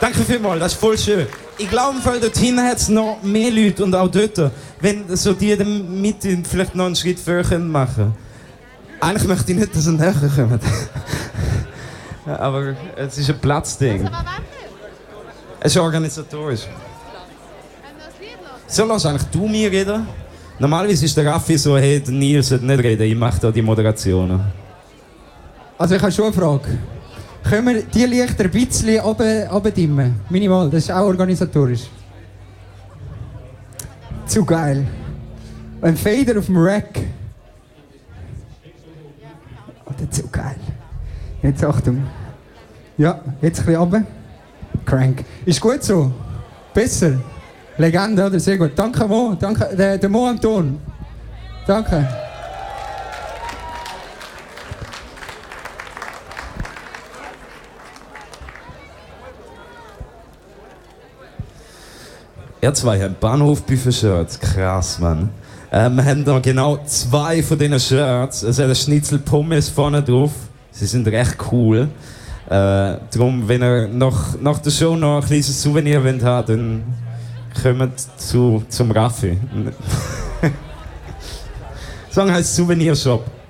Danke vielmals, das ist voll schön. Ich glaube, dort hinten hat es noch mehr Leute und auch dort, wenn so die in der Mitte vielleicht noch einen Schritt vorher machen können. Eigentlich möchte ich nicht, dass sie näher kommen. Aber es ist ein Platzding. Es ist organisatorisch. So, lass eigentlich du mir reden. Normalerweise ist der Raffi so, hey, der Nils sollte nicht reden, ich mache da die Moderationen. Also ich habe schon eine Frage. Können wir die Lichter ein bisschen runterdimmen? Minimal, das ist auch organisatorisch. Zu geil. Ein Fader auf dem Rack. Oh, zu geil. Jetzt Achtung. Ja, jetzt ein bisschen runter. Crank. Ist gut so? Besser? Legende, oder? Sehr gut. Danke, Mo. Danke, der Mo am Ton. Danke. Ihr zwei haben Bahnhof-Buffet-Shirts. Krass, Mann. Wir haben da genau 2 von diesen Shirts. Es hat ein Schnitzel Pommes vorne drauf. Sie sind recht cool. Darum, wenn ihr nach der Show noch ein kleines Souvenir wollt haben, dann kommt zum Raffi. Der Song heisst Souvenirshop.